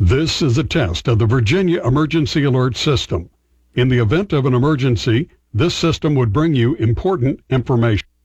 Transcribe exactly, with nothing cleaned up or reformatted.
This is a test of the Virginia Emergency Alert System. In the event of an emergency, this system would bring you important information.